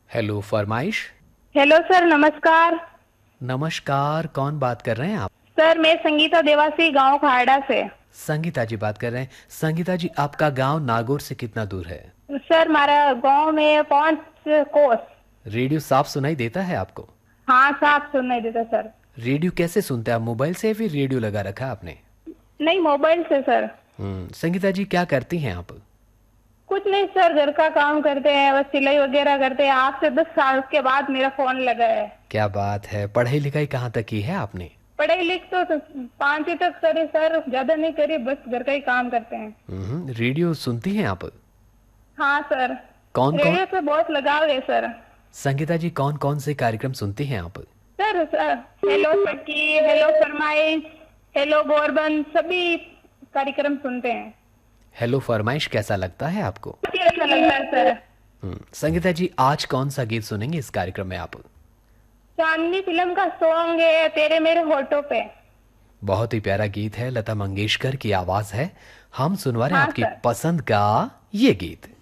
Hello फरमाइश। Hello sir, नमस्कार। नमस्कार, कौन बात कर रहे हैं आप? सर, मैं संगीता देवासी, गांव खाड़ा से। संगीता जी बात कर रहे हैं। संगीता जी, आपका गांव नागौर से कितना दूर है? सर, हमारा गांव में 5 कोस। रेडियो साफ सुनाई देता है आपको? हाँ, साफ सुनाई देता सर। रेडियो कैसे सुनते हैं आप? मोबाइल से या फिर रेडियो लगा रखा है आपने? नहीं, मोबाइल से सर। संगीता जी, क्या करती हैं आप? कुछ नहीं सर, घर का काम करते हैं, बस सिलाई वगैरह करते हैं। आज से 10 साल के बाद मेरा फोन लगा है। क्या बात है, पढ़ाई लिखाई कहाँ तक की है आपने? पढ़ाई लिख तो 5वीं तक करी सर, ज्यादा नहीं करी, बस घर का ही काम करते हैं। रेडियो सुनती हैं आप? हाँ सर। कौन कौन? रेडियो से बहुत लगाव है सर। संगीता जी, कौन कौन से कार्यक्रम सुनती हैं आप? सर, हेलो सखी, हेलो फरमाइश, हेलो गोरबन, सभी कार्यक्रम सुनते हैं। हेलो फरमाइश कैसा लगता है आपको? बहुत ही अच्छा लगता है सर। संगीता जी, आज कौन सा गीत सुनेंगे इस कार्यक्रम में आप? चांदनी फिल्म का सॉन्ग है, तेरे मेरे होठों पे। बहुत ही प्यारा गीत है, लता मंगेशकर की आवाज है। हम सुनवा रहे हैं हाँ आपकी सर। पसंद का ये गीत।